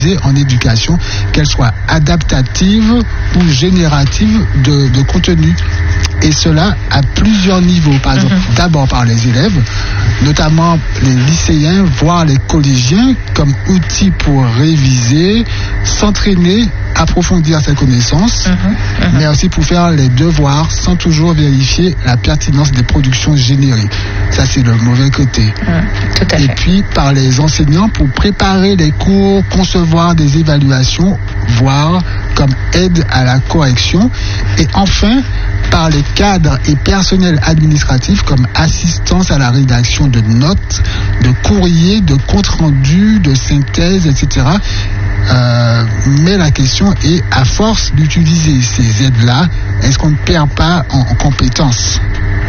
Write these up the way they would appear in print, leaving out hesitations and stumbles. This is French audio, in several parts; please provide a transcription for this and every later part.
en éducation, qu'elle soit adaptative ou générative de contenu. Et cela à plusieurs niveaux. Par exemple, d'abord par les élèves, notamment les lycéens, voire les collégiens, comme outil pour réviser, s'entraîner, approfondir ses connaissances, mais aussi pour faire les devoirs sans toujours vérifier la pertinence des productions générées. Ça, c'est le mauvais côté. Tout à fait. Et puis par les enseignants pour préparer les cours, concevoir des évaluations, voire comme aide à la correction. Et enfin, par les cadres et personnels administratifs comme assistance à la rédaction de notes, de courriers, de comptes rendus, de synthèses, etc. Mais la question est, à force d'utiliser ces aides-là, est-ce qu'on ne perd pas en compétences ?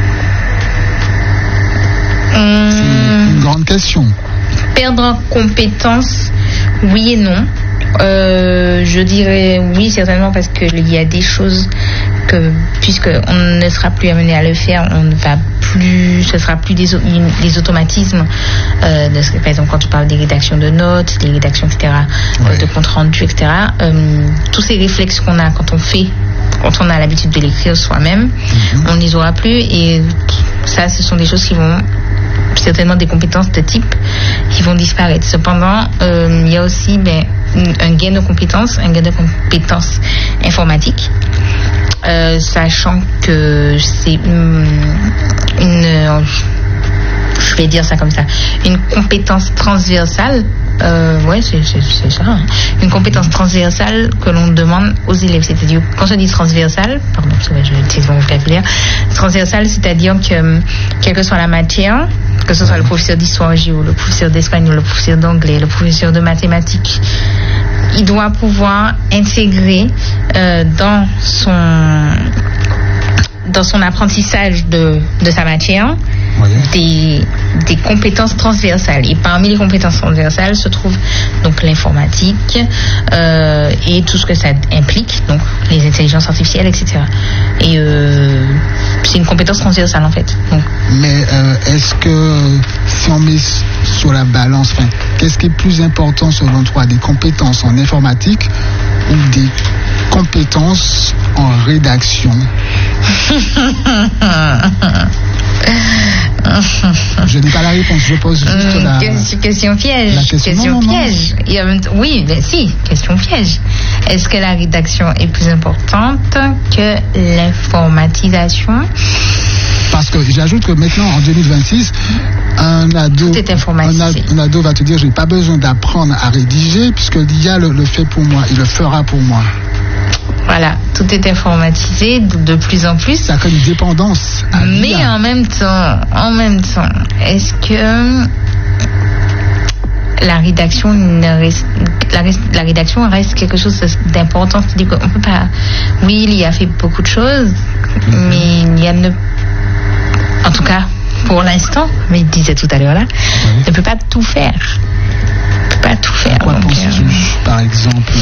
C'est une grande question. Perdre en compétences, oui et non. Je dirais oui, certainement, parce qu'il y a des choses que, puisqu'on ne sera plus amené à le faire, on ne va plus, ce sera plus des automatismes. Par exemple, quand tu parles des rédactions de notes, des rédactions, etc., de comptes rendus, etc., tous ces réflexes qu'on a quand on a l'habitude de l'écrire soi-même, on ne les aura plus. Et ça, ce sont des choses qui vont, certainement des compétences de type qui vont disparaître. Cependant, il y a aussi un gain de compétences informatiques, sachant que c'est je vais dire ça comme ça, une compétence transversale. C'est ça. Une compétence transversale que l'on demande aux élèves. C'est-à-dire, quand on dit transversale, je utilise mon vocabulaire, transversale, c'est-à-dire que, quelle que soit la matière, que ce soit le professeur d'histoire géo, le professeur d'espagnol, le professeur d'anglais, le professeur de mathématiques, il doit pouvoir intégrer dans son apprentissage de sa matière des compétences transversales. Et parmi les compétences transversales se trouve donc l'informatique et tout ce que ça implique, donc les intelligences artificielles, etc. Et c'est une compétence transversale en fait. Donc. Mais est-ce que si on met sur la balance, qu'est-ce qui est plus important selon toi, des compétences en informatique ou des compétences en rédaction? Je n'ai pas la réponse, je pose juste la question piège. La question piège. Oui, question piège. Est-ce que la rédaction est plus importante que l'informatisation? Parce que j'ajoute que maintenant, en 2026, un ado va te dire, j'ai pas besoin d'apprendre à rédiger puisque l'IA le fait pour moi, il le fera pour moi. Voilà, tout est informatisé de plus en plus. Ça crée une dépendance à l'IA. Mais en même temps, est-ce que la rédaction reste quelque chose d'important? C'est-à-dire qu'on peut pas. Oui, il y a fait beaucoup de choses, mais il y a en tout cas, pour l'instant, mais il disait tout à l'heure là, ne peut pas tout faire. Pas tout faire. Quoi penses-tu, par exemple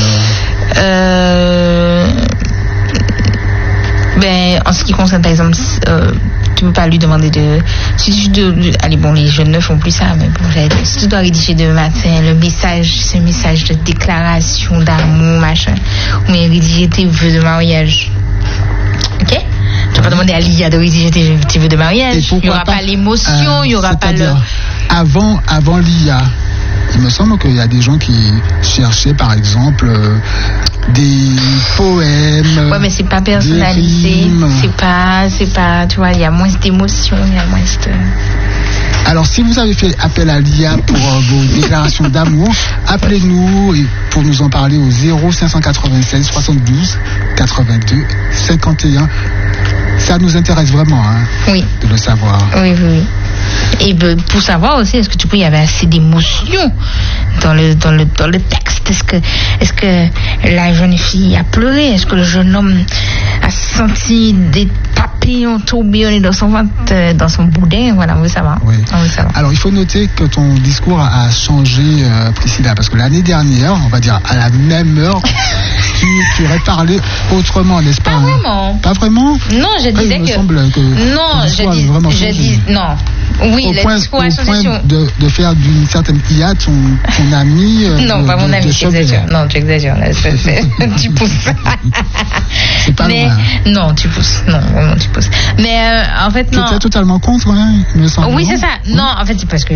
en ce qui concerne, par exemple, tu peux pas lui demander allez, les jeunes ne font plus ça, mais si tu dois rédiger demain matin ce message de déclaration d'amour, machin, ou bien rédiger tes vœux de mariage, ok? Tu vas pas demander à l'IA de rédiger tes vœux de mariage. Il n'y aura pas l'émotion, il n'y aura pas le... Avant l'IA, il me semble qu'il y a des gens qui cherchaient, par exemple, des poèmes. Ouais, mais c'est pas personnalisé. C'est pas, tu vois, il y a moins d'émotion, il y a moins de... Alors, si vous avez fait appel à l'IA pour vos déclarations d'amour, appelez-nous pour nous en parler au 0596 72 82 51. Ça nous intéresse vraiment, de le savoir. Oui. Et pour savoir aussi, est-ce que tu peux y avoir assez d'émotion dans le texte? Est-ce que la jeune fille a pleuré? Est-ce que le jeune homme a senti des papillons tourbillonner dans son ventre, dans son boudin? Voilà, on veut savoir. Oui. Alors, il faut noter que ton discours a changé, Priscilla, parce que l'année dernière, on va dire à la même heure, tu aurais parlé autrement, n'est-ce pas? Pas vraiment. Pas vraiment? Non, je disais que... Non, non, Oui, le discours a changé sur... de faire d'une certaine IA ton ami. Non, pas mon ami, tu exagères. Non, tu exagères. Là, tu pousses. C'est pas loin. Non, tu pousses. Non, vraiment, tu pousses. Mais en fait, non. Tu es totalement contre, hein, il me semble. Oui, c'est ça. Oui. Non, en fait, c'est parce que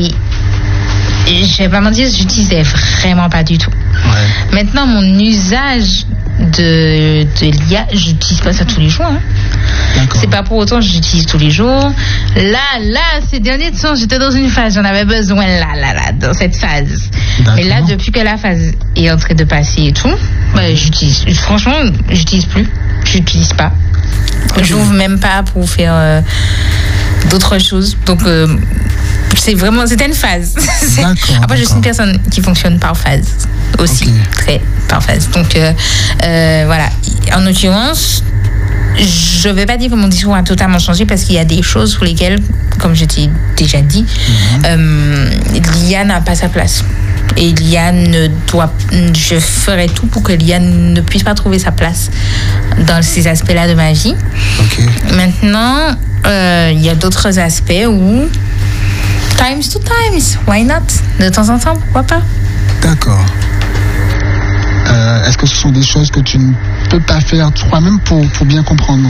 je vais pas mentir, j'utilisais vraiment pas du tout. Ouais. Maintenant, mon usage de l'IA, j'utilise pas ça tous les jours. Hein. D'accord. C'est pas pour autant que j'utilise tous les jours. Là, ces derniers temps, j'étais dans une phase, j'en avais besoin là, dans cette phase. D'accord. Mais là, depuis que la phase est en train de passer et tout, franchement, j'utilise plus. J'utilise pas. Okay. Je n'ouvre même pas pour faire d'autres choses. Donc, c'était une phase. Après, je suis une personne qui fonctionne par phase aussi, très par phase. Donc, voilà. En l'occurrence, je ne vais pas dire que mon discours a totalement changé parce qu'il y a des choses pour lesquelles, comme je t'ai déjà dit, l'IA n'a pas sa place. Et l'IA je ferai tout pour que l'IA ne puisse pas trouver sa place dans ces aspects-là de ma vie. Okay. Maintenant, il y a d'autres aspects où times to times, why not? De temps en temps, pourquoi pas? D'accord. Est-ce que ce sont des choses que tu ne peux pas faire toi-même pour bien comprendre?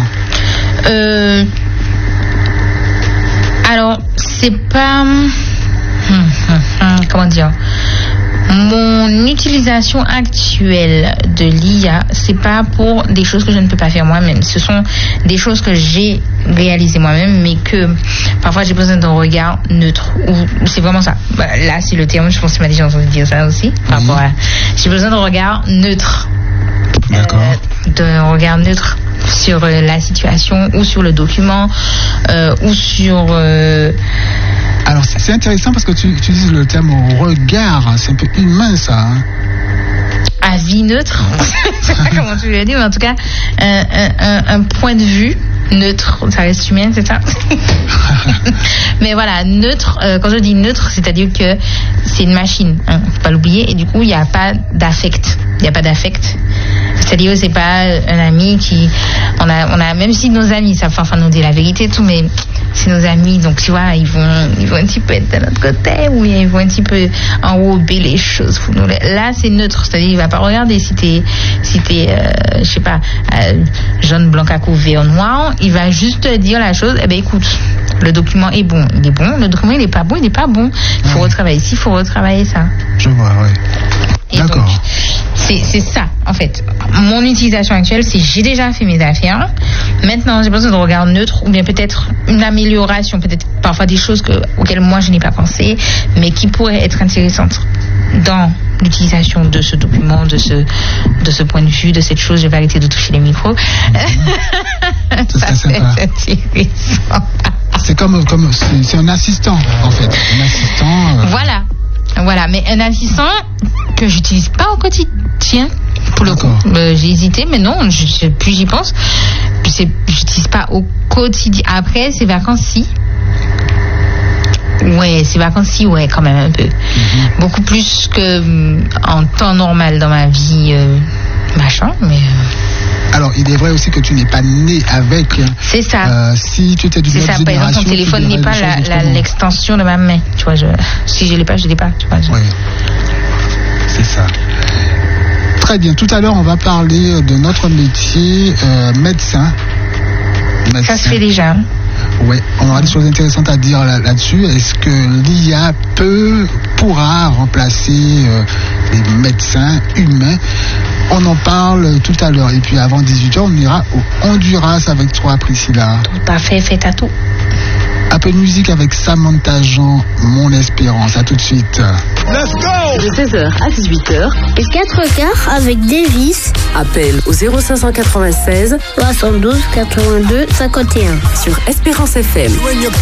Alors, c'est pas... comment dire? Mon utilisation actuelle de l'IA, c'est pas pour des choses que je ne peux pas faire moi-même. Ce sont des choses que j'ai réalisées moi-même, mais que parfois j'ai besoin d'un regard neutre. Ou c'est vraiment ça. Là, c'est le terme. Je pense que tu m'as déjà entendu dire ça aussi. Par rapport à... J'ai besoin d'un regard neutre. D'accord. D'un regard neutre sur la situation ou sur le document ou sur... Alors, c'est intéressant parce que tu utilises le terme regard. C'est un peu humain, ça. Hein? Avis neutre. Je sais pas comment tu l'as dit, mais en tout cas, un point de vue neutre. Ça reste humain, c'est ça? Mais voilà, neutre, quand je dis neutre, c'est-à-dire que c'est une machine. Hein, faut pas l'oublier. Et du coup, il n'y a pas d'affect. Il n'y a pas d'affect. C'est-à-dire que c'est pas un ami qui... On a même si nos amis savent enfin nous dire la vérité, tout, mais c'est nos amis, donc tu vois, ils vont un petit peu être de notre côté, ou ils vont un petit peu enrober les choses pour nous. Là, c'est neutre, c'est-à-dire il va pas regarder si t'es je sais pas, jaune, blanc, caco, vert, noir, il va juste te dire la chose, eh ben écoute, le document est bon, il est bon, le document il est pas bon, il est pas bon. Il faut retravailler ci, il faut retravailler ça. Je vois, oui. Et d'accord. Donc, c'est ça, en fait. Mon utilisation actuelle, c'est j'ai déjà fait mes affaires. Maintenant, j'ai besoin de regard neutre ou bien peut-être une amélioration, peut-être parfois des choses auxquelles moi je n'ai pas pensé, mais qui pourraient être intéressantes dans l'utilisation de ce document, de ce point de vue, de cette chose. Je vais arrêter de toucher les micros. Ça c'est intéressant. C'est c'est un assistant, en fait. Un assistant. Voilà, mais un assistant que j'utilise pas au quotidien. Pour le coup, j'ai hésité, mais non, plus j'y pense, j'utilise pas au quotidien. Après, ces vacances-ci, ouais, quand même un peu. Beaucoup plus que en temps normal dans ma vie, mais... Alors, il est vrai aussi que tu n'es pas né avec. C'est ça. Si tu étais d'une autre génération... Par exemple, ton téléphone n'est pas l'extension de ma main. Tu vois, si je l'ai pas, je l'ai pas. Tu vois, oui, c'est ça. Très bien. Tout à l'heure, on va parler de notre métier, médecin. Ça se fait déjà. Oui, on aura des choses intéressantes à dire là-dessus. Est-ce que l'IA pourra remplacer les médecins humains? On en parle tout à l'heure. Et puis avant 18h, on ira au Honduras avec toi, Priscilla. Tout à fait, fait à tout. Un peu de musique avec Samantha Jean, Mon Espérance. À tout de suite. Let's go! De 16h à 18h. Et 4 quarts avec Davis. Appel au 0596 72 82 51. Sur Espérance FM.